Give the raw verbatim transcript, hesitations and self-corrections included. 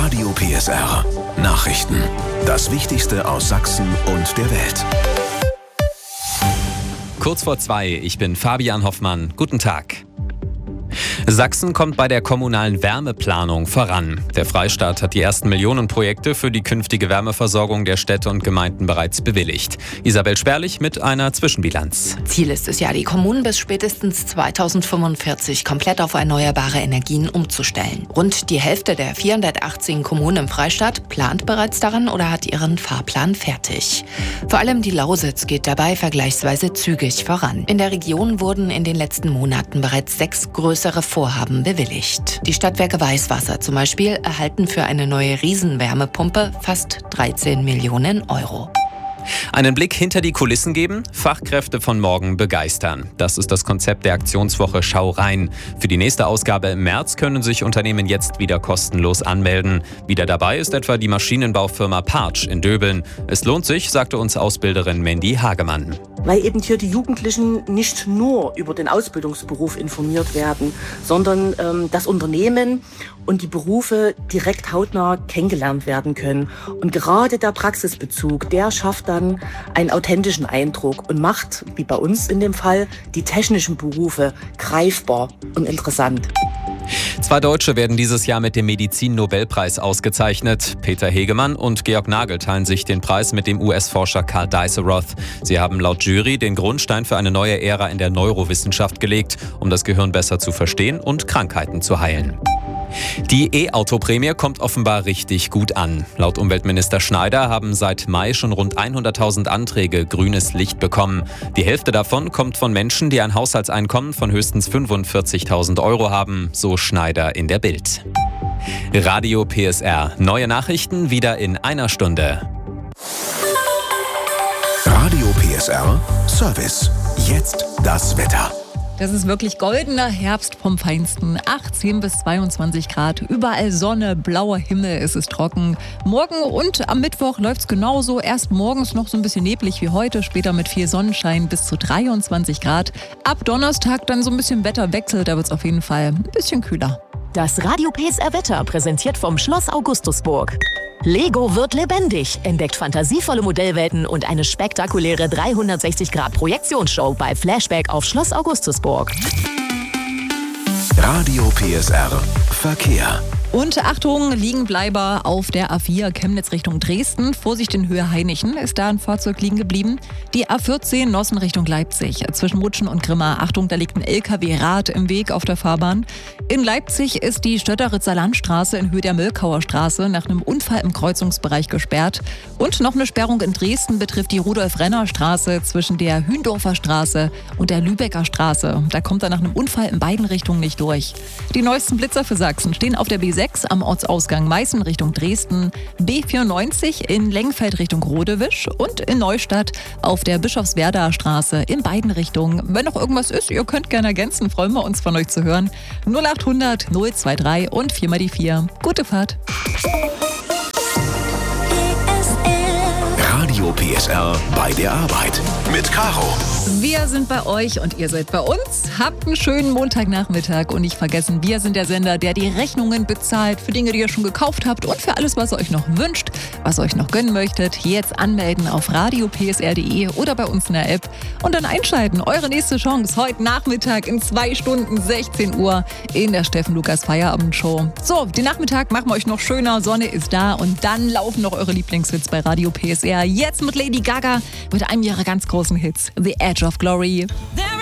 Radio P S R. Nachrichten. Das Wichtigste aus Sachsen und der Welt. Kurz vor zwei, ich bin Fabian Hoffmann. Guten Tag. Sachsen kommt bei der kommunalen Wärmeplanung voran. Der Freistaat hat die ersten Millionenprojekte für die künftige Wärmeversorgung der Städte und Gemeinden bereits bewilligt. Isabel Sperlich mit einer Zwischenbilanz. Ziel ist es ja, die Kommunen bis spätestens zweitausendfünfundvierzig komplett auf erneuerbare Energien umzustellen. Rund die Hälfte der vierhundertachtzehn Kommunen im Freistaat plant bereits daran oder hat ihren Fahrplan fertig. Vor allem die Lausitz geht dabei vergleichsweise zügig voran. In der Region wurden in den letzten Monaten bereits sechs größere Vorhaben bewilligt. Die Stadtwerke Weißwasser zum Beispiel erhalten für eine neue Riesenwärmepumpe fast dreizehn Millionen Euro. Einen Blick hinter die Kulissen geben, Fachkräfte von morgen begeistern. Das ist das Konzept der Aktionswoche Schau rein. Für die nächste Ausgabe im März können sich Unternehmen jetzt wieder kostenlos anmelden. Wieder dabei ist etwa die Maschinenbaufirma Partsch in Döbeln. Es lohnt sich, sagte uns Ausbilderin Mandy Hagemann. Weil eben hier die Jugendlichen nicht nur über den Ausbildungsberuf informiert werden, sondern ähm, das Unternehmen und die Berufe direkt hautnah kennengelernt werden können. Und gerade der Praxisbezug, der schafft dann einen authentischen Eindruck und macht, wie bei uns in dem Fall, die technischen Berufe greifbar und interessant. Zwei Deutsche werden dieses Jahr mit dem Medizin-Nobelpreis ausgezeichnet. Peter Hegemann und Georg Nagel teilen sich den Preis mit dem U S-Forscher Karl Dies-Roth. Sie haben laut Jury den Grundstein für eine neue Ära in der Neurowissenschaft gelegt, um das Gehirn besser zu verstehen und Krankheiten zu heilen. Die E-Auto-Prämie kommt offenbar richtig gut an. Laut Umweltminister Schneider haben seit Mai schon rund hunderttausend Anträge grünes Licht bekommen. Die Hälfte davon kommt von Menschen, die ein Haushaltseinkommen von höchstens fünfundvierzigtausend Euro haben, so Schneider in der Bild. Radio P S R. Neue Nachrichten wieder in einer Stunde. Radio P S R Service. Jetzt das Wetter. Das ist wirklich goldener Herbst vom Feinsten. achtzehn bis zweiundzwanzig Grad, überall Sonne, blauer Himmel, es ist trocken. Morgen und am Mittwoch läuft es genauso. Erst morgens noch so ein bisschen neblig wie heute, später mit viel Sonnenschein bis zu dreiundzwanzig Grad. Ab Donnerstag dann so ein bisschen Wetterwechsel, da wird es auf jeden Fall ein bisschen kühler. Das Radio P S R Wetter präsentiert vom Schloss Augustusburg. Lego wird lebendig, entdeckt fantasievolle Modellwelten und eine spektakuläre dreihundertsechzig Grad Projektionsshow bei Flashback auf Schloss Augustusburg. Radio P S R Verkehr. Und Achtung, Liegenbleiber auf der A vier Chemnitz Richtung Dresden. Vorsicht in Höhe Hainichen, ist da ein Fahrzeug liegen geblieben. Die A vierzehn Nossen Richtung Leipzig. Zwischen Mutschen und Grimma. Achtung, da liegt ein L K W-Rad im Weg auf der Fahrbahn. In Leipzig ist die Stötteritzer Landstraße in Höhe der Mölkauer Straße nach einem Unfall im Kreuzungsbereich gesperrt. Und noch eine Sperrung in Dresden betrifft die Rudolf-Renner-Straße zwischen der Hündorfer Straße und der Lübecker Straße. Da kommt er nach einem Unfall in beiden Richtungen nicht durch. Die neuesten Blitzer für Sachsen stehen auf der B sechs am Ortsausgang Meißen Richtung Dresden, B vierundneunzig in Lengfeld Richtung Rodewisch und in Neustadt auf der Bischofswerdaer Straße in beiden Richtungen. Wenn noch irgendwas ist, ihr könnt gerne ergänzen, freuen wir uns von euch zu hören. null achthundert null dreiundzwanzig und vier mal die vier. Gute Fahrt. Radio P S R bei der Arbeit mit Caro. Wir sind bei euch und ihr seid bei uns. Habt einen schönen Montagnachmittag und nicht vergessen, wir sind der Sender, der die Rechnungen bezahlt für Dinge, die ihr schon gekauft habt und für alles, was ihr euch noch wünscht, was ihr euch noch gönnen möchtet. Jetzt anmelden auf radio p s r punkt d e oder bei uns in der App und dann einschalten. Eure nächste Chance heute Nachmittag in zwei Stunden sechzehn Uhr in der Steffen Lukas Feierabendshow. So, den Nachmittag machen wir euch noch schöner. Sonne ist da und dann laufen noch eure Lieblingshits bei Radio P S R. Jetzt mit Lady Gaga mit einem ihrer ganz großen Hits, The Edge of Glory.